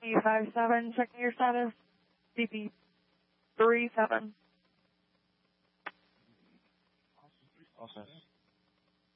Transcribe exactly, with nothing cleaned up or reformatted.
P five seven, checking your status. C P three seven. Process.